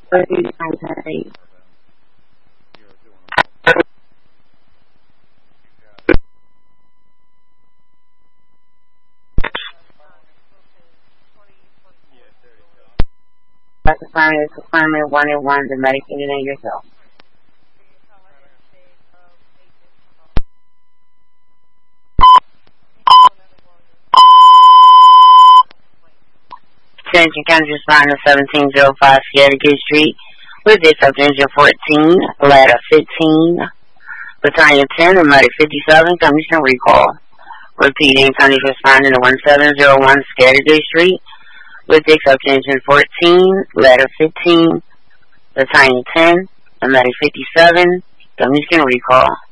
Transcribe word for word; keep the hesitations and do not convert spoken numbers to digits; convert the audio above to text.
thirty-nine. That's the primary requirement one and one, the medicated in yourself. Attention, county respond to seventeen oh five Scaregate Street with this up engine fourteen, ladder fifteen, battalion ten, and medic fifty-seven, commission recall. Repeating, county responding to one seven oh one Scaregate Street with this up engine fourteen, ladder fifteen, battalion ten, and medic fifty-seven, commission recall.